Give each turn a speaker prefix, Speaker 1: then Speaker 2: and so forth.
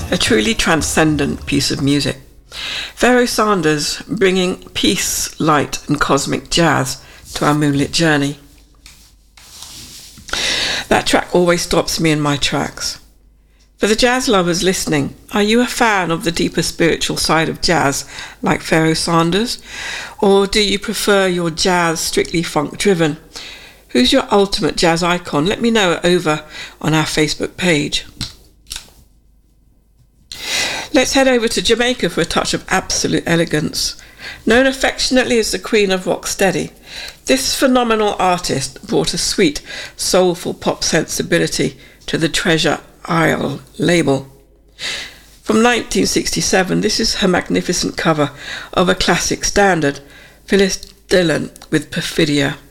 Speaker 1: A truly transcendent piece of music. Pharoah Sanders bringing peace, light and cosmic jazz to our moonlit journey. That track always stops me in my tracks. For the jazz lovers listening, are you a fan of the deeper spiritual side of jazz like Pharoah Sanders? Or do you prefer your jazz strictly funk driven? Who's your ultimate jazz icon? Let me know over on our Facebook page. Let's head over to Jamaica for a touch of absolute elegance. Known affectionately as the Queen of Rocksteady, this phenomenal artist brought a sweet, soulful pop sensibility to the Treasure Isle label. From 1967, this is her magnificent cover of a classic standard, Phyllis Dillon with Perfidia.